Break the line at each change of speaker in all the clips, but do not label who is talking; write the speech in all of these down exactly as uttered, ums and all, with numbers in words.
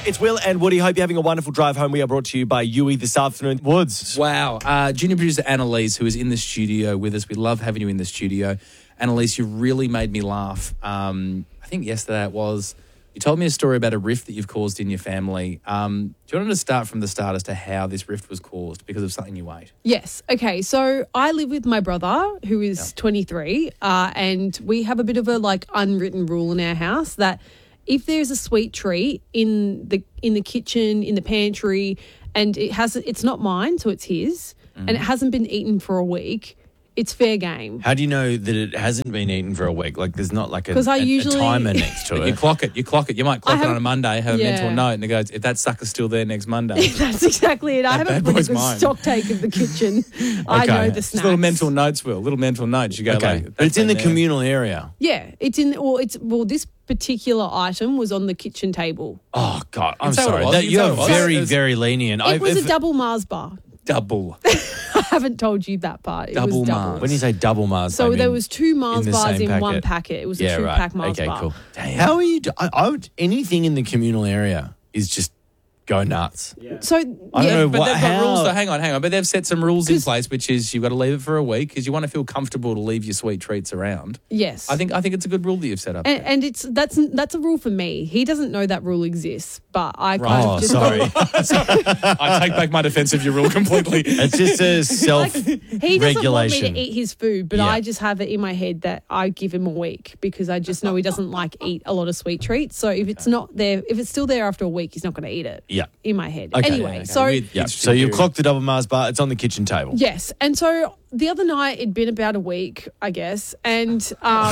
It's Will and Woody. Hope you're having a wonderful drive home. We are brought to you by Yui this afternoon. Woods.
Wow. Uh, junior producer Annalise, who is in the studio with us. We love having you in the studio. Annalise, you really made me laugh. Um, I think yesterday it was. You told me a story about a rift that you've caused in your family. Um, do you want to start from the start as to how this rift was caused because of something you ate?
Yes. Okay. So I live with my brother, who is
Yeah.
twenty-three, uh, and we have a bit of a like unwritten rule in our house that if there's a sweet treat in the in the kitchen, in the pantry, and it hasn't, it's not mine, so it's his, and it hasn't been eaten for a week, it's fair game.
How do you know that it hasn't been eaten for a week? Like there's not like a,
'Cause I
a,
usually-
a timer next to
You
it.
clock it. You clock it. You might clock
I
it
have-
on a Monday, have a
Yeah.
mental note, and it goes, if that sucker's still there next Monday.
That's exactly it. I have a
bad
pretty
boy's
good
mine.
stock take of the kitchen. I
Okay.
know the
Just
snacks.
little mental notes, Will. Little mental notes. You go
Okay.
like,
But it's in the
there.
communal area.
Yeah, it's in. Well, it's well. This particular item was on the kitchen table.
Oh, God. I'm
say what it
sorry.
was.
That,
You
you're
say what it was.
very,
It was-
very lenient.
It was
if-
a double Mars bar.
double.
I haven't told you that part. It
Double
was double.
Mars.
When you say double Mars,
So
I mean
there was two Mars
in the
bars
same
in one
packet.
packet. It was
Yeah,
a two
right.
pack Mars
okay,
bar.
cool. How are you? Do- I, I would anything in the communal area is just go nuts.
So
I don't
yeah,
know
But
what-
they've got
how-
rules. So hang on, hang on. But they've set some rules in
'Cause-
place, which is you've got to leave it for a week because you want to feel comfortable to leave your sweet treats around.
yes,
I think I think it's a good rule that you've set up.
and, and it's that's that's a rule for me. He doesn't know that rule exists, but I kind
Oh,
of just
sorry.
I take back my defense of your rule completely.
It's just a self
He doesn't want me
regulation.
to eat his food, but
Yeah.
I just have it in my head that I give him a week because I just know he doesn't like eat a lot of sweet treats. So if it's not there, if it's still there after a week, he's not going to eat it.
Yeah.
in my head.
Okay.
Anyway,
Okay.
so
Weird.
Yeah.
Interesting
So you've
theory.
clocked the double Mars bar. It's on the kitchen table.
yes, and so the other night it'd been about a week, I guess, and um,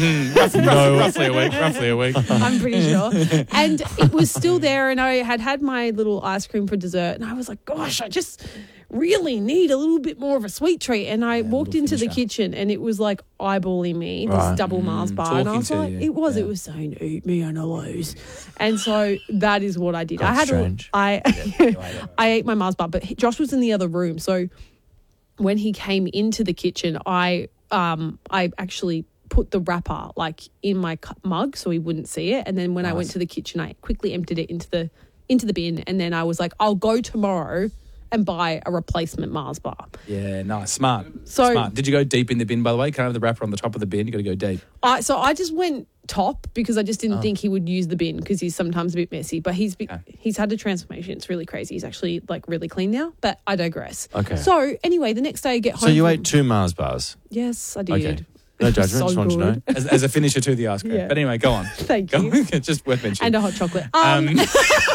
No.
roughly a week. Roughly a week.
I'm pretty sure, and it was still there, and I had had my little ice cream for dessert, and I was like, gosh, I just really need a little bit more of a sweet treat. And I walked into the kitchen, and it was like eyeballing me, this
Right.
double Mars bar, and I
talking
was
to
like,
you.
it was,
Yeah.
it was saying, eat me and I lose. And so that is what I did. I
That's
had
strange.
a, I, I ate my Mars bar, but he- Josh was in the other room, so when he came into the kitchen, I um I actually put the wrapper like in my cu- mug so he wouldn't see it, and then when I went to the kitchen, I quickly emptied it into the into the bin, and then I was like, I'll go tomorrow and buy a replacement Mars bar.
Yeah, nice, smart.
So-
smart. Did you go deep in the bin? By the way, can't have the wrapper on the top of the bin. You got to go deep.
I so I just went top because I just didn't think he would use the bin because he's sometimes a bit messy, but he's be- he's had a transformation. It's really crazy. He's actually like really clean now, but I digress.
Okay.
So anyway, the next day I get home.
So you
from-
ate two Mars bars.
Yes, I did.
Okay. No
It was
judgment. Just want to know.
good.
As, as a finisher to the ice cream.
Yeah.
But anyway, go on.
Thank
Go-
you.
It's just worth mentioning.
And a hot chocolate. Um,
Um,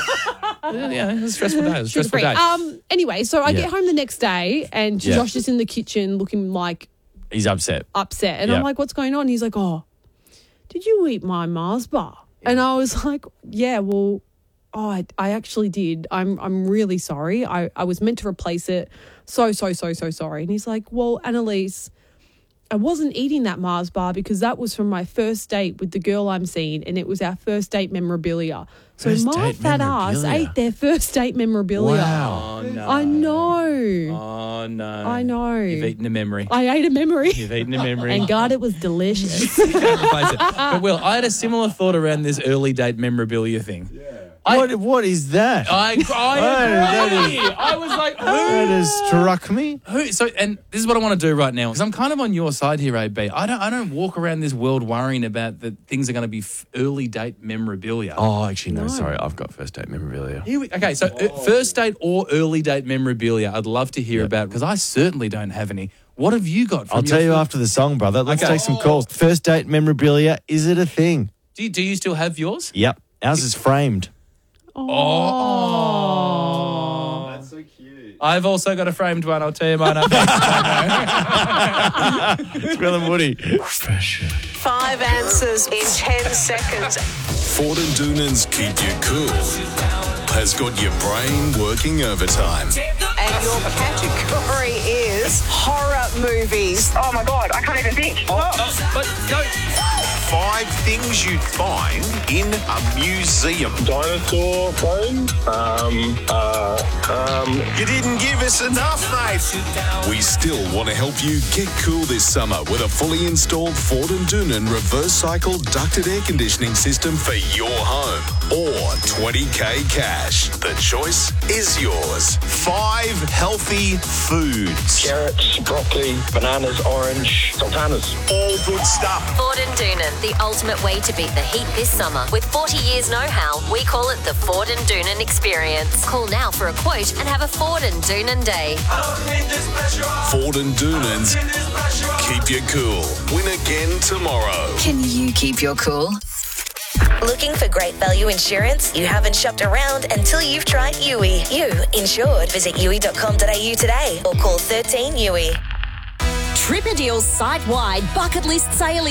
yeah, it was a stressful day. It was a stressful
sugar-free.
day.
Um, anyway, so I
Yeah.
get home the next day and
Yeah.
Josh is in the kitchen looking like
He's upset.
upset. And
Yeah.
I'm like, what's going on? He's like, oh, did you eat my Mars bar? And I was like, yeah, well, oh, I, I actually did. I'm I'm really sorry. I, I was meant to replace it. So, so, so, so sorry. And he's like, well, Annalise, I wasn't eating that Mars bar because that was from my first date with the girl I'm seeing, and it was our first date memorabilia. So
First
my
date
fat ass
memorabilia?
ate their first date memorabilia.
Wow.
oh, no.
I know.
Oh, no.
I know.
You've eaten a memory.
I ate a memory.
You've eaten a memory.
And God, it was delicious.
Can't replace it. But Will, I had a similar thought around this early date memorabilia thing. I,
What? What is that?
I, I
that
agree. I was like,
that
who?
has struck me.
Who? So, and this is what I want to do right now because I'm kind of on your side here, A B. I don't, I don't walk around this world worrying about that things are going to be f- early date memorabilia.
Oh, actually, no. Sorry, I've got first date memorabilia.
Here we, okay, so uh, first date or early date memorabilia, I'd love to hear about because I certainly don't have any. What have you got? From
I'll tell
your
you
fir-
after the song, brother. Let's
Okay.
take some calls. First date memorabilia. Is it a thing?
Do you, do you still have yours?
Yep. Ours is framed.
Oh,
That's so cute.
I've also got a framed one. I'll tell you mine. Up
It's Will and Woody.
Five answers in ten seconds.
Ford and Doonan's Keep You Cool has got your brain working overtime.
And your category is horror movies.
Oh my God, I can't even think.
but go.
Five things you'd find in a museum.
Dinosaur bones. Um, uh, um,
You didn't give us enough, mate. We still want to help you get cool this summer with a fully installed Ford and Doonan reverse cycle ducted air conditioning system for your home. Or twenty K cash. The choice is yours. Five healthy foods.
Carrots, broccoli, bananas, orange, sultanas.
All good stuff.
Ford and Doonan, the ultimate way to beat the heat this summer. With forty years know-how, we call it the Ford and Doonan experience. Call now for a quote and have a Ford and Doonan day.
Ford and Doonan's Keep You Cool. Win again tomorrow.
Can you keep your cool?
Looking for great value insurance? You haven't shopped around until you've tried U I. You insured. Visit U I dot com dot a u today or call thirteen U I.
Tripadeal's site-wide bucket list sale